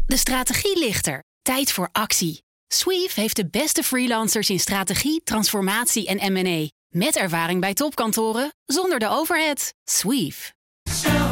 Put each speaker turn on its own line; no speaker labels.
De strategie ligt er. Tijd voor actie. Sweeve heeft de beste freelancers in strategie, transformatie en M&A. Met ervaring bij topkantoren, zonder de overhead. Sweeve.